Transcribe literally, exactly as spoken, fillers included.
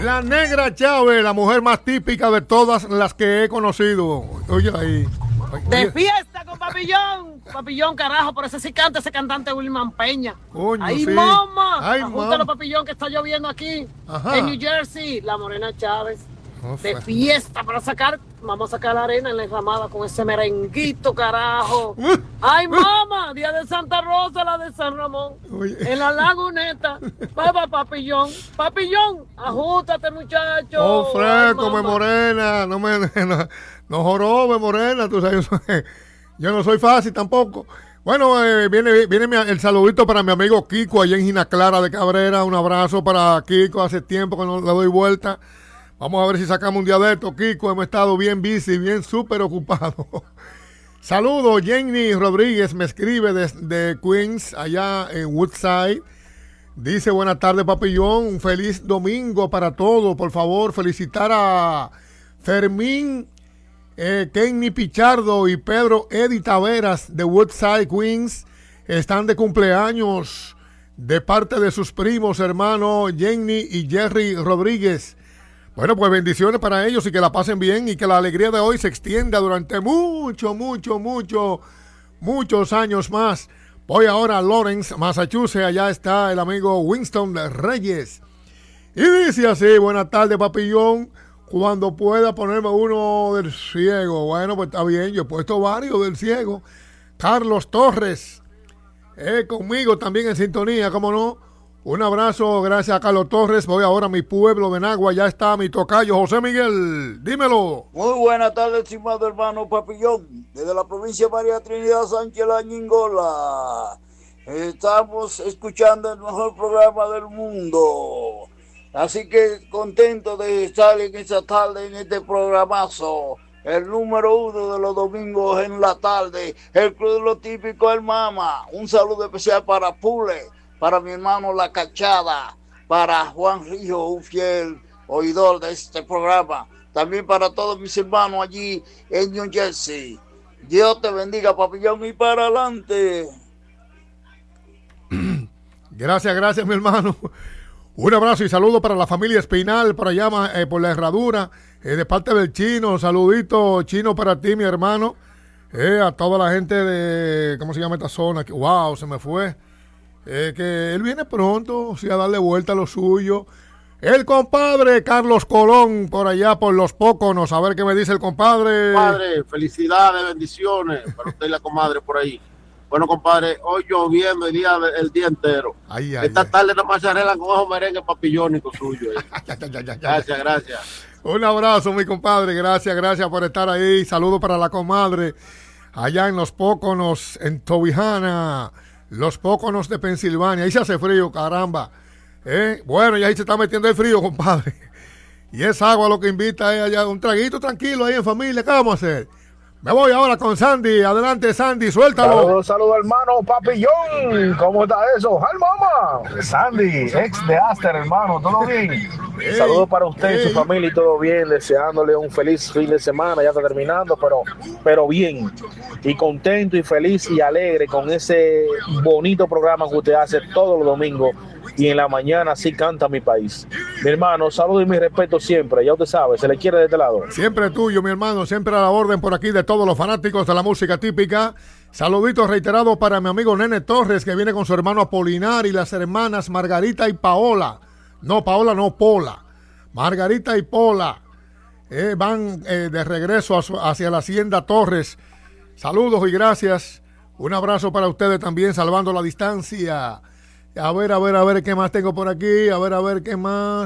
La Negra Chávez, la mujer más típica de todas las que he conocido. Oye, ahí. De fiesta con Papillón. Papillón, carajo, por eso sí canta ese cantante Wilman Peña. Coño, ¡Ay, sí. mamá! Ay, Ajúntalo, mam. Papillón, que está lloviendo aquí. Ajá. En New Jersey, la Morena Chávez. Uf. De fiesta para sacar, vamos a sacar la arena en la enramada con ese merenguito, carajo. ¡Ay, mamá! Día de Santa Rosa, la de San Ramón. Oye. En la laguneta. Papá, Papillón. Papillón, ajustate, muchacho. Oh, fresco, Ay, me mamá. morena. No me no, no jorobe, morena. Tú sabes, yo, soy- yo no soy fácil tampoco. Bueno, eh, viene, viene mi- el saludito para mi amigo Kiko allá en Gina Clara de Cabrera. Un abrazo para Kiko. Hace tiempo que no le doy vuelta. Vamos a ver si sacamos un día de esto, Kiko. Hemos estado bien busy, bien súper ocupados. Saludos, Jenny Rodríguez me escribe desde Queens, allá en Woodside. Dice, buenas tardes, Papillón. Un feliz domingo para todos. Por favor, felicitar a Fermín eh, Kenny Pichardo y Pedro Eddie Taveras de Woodside, Queens. Están de cumpleaños de parte de sus primos, hermanos Jenny y Jerry Rodríguez. Bueno, pues bendiciones para ellos y que la pasen bien y que la alegría de hoy se extienda durante mucho, mucho, mucho, muchos años más. Voy ahora a Lawrence, Massachusetts. Allá está el amigo Winston Reyes. Y dice así, buenas tardes, Papillón. Cuando pueda ponerme uno del ciego. Bueno, pues está bien, yo he puesto varios del ciego. Carlos Torres, eh, conmigo también en sintonía, ¿cómo no? Un abrazo, gracias a Carlos Torres. Voy ahora a mi pueblo de Nagua. Ya está mi tocayo José Miguel. Dímelo. Muy buenas tardes, estimado hermano Papillón, desde la provincia de María Trinidad Sánchez La Ñingola. Estamos escuchando el mejor programa del mundo. Así que contento de estar en esta tarde en este programazo. El número uno de los domingos en la tarde. El Club de lo Típico, el Mama. Un saludo especial para Pule, para mi hermano La Cachada, para Juan Rijo, un fiel oidor de este programa. También para todos mis hermanos allí en New Jersey. Dios te bendiga, Papillón, y para adelante. Gracias, gracias, mi hermano. Un abrazo y saludo para la familia Espinal, por allá, eh, por la herradura, eh, de parte del Chino. Saludito, Chino, para ti, mi hermano. Eh, a toda la gente de, ¿cómo se llama esta zona? Que, wow, se me fue. Eh, que él viene pronto, o sea, a darle vuelta a lo suyo. El compadre Carlos Colón, por allá, por Los Póconos. A ver qué me dice el compadre. Compadre, felicidades, bendiciones para usted y la comadre por ahí. Bueno, compadre, hoy lloviendo el día, el día entero. Ay, ay, Esta ay. tarde nada más se arreglan con esos merengues papillónicos suyos. eh. Ya, ya, ya, ya, ya. Gracias, gracias. Un abrazo, mi compadre. Gracias, gracias por estar ahí. Saludo para la comadre. Allá en Los Póconos, en Tobijana. Los Póconos de Pensilvania. Ahí se hace frío, caramba. ¿Eh? Bueno, y ahí se está metiendo el frío, compadre. Y es agua lo que invita es allá. Un traguito tranquilo ahí en familia. ¿Qué vamos a hacer? Me voy ahora con Sandy. Adelante, Sandy, suéltalo. Saludos, saludos, hermano Papillón. ¿Cómo está eso? ¡Al mamá! Sandy, ex de Aster, hermano. ¿Todo bien? Ey, Saludos para usted y ey. su familia y todo bien. Deseándole un feliz fin de semana. Ya está terminando, pero, pero bien. Y contento y feliz y alegre con ese bonito programa que usted hace todos los domingos. Y en la mañana sí canta mi país. Mi hermano, saludos y mi respeto siempre. Ya usted sabe, se le quiere de este lado. Siempre tuyo, mi hermano, siempre a la orden por aquí de todos los fanáticos de la música típica. Saluditos reiterados para mi amigo Nene Torres, que viene con su hermano Apolinar y las hermanas Margarita y Paola. No, Paola no, Pola. Margarita y Pola eh, van eh, de regreso a su, hacia la Hacienda Torres. Saludos y gracias. Un abrazo para ustedes también, salvando la distancia. A ver, a ver, a ver qué más tengo por aquí. A ver, a ver qué más.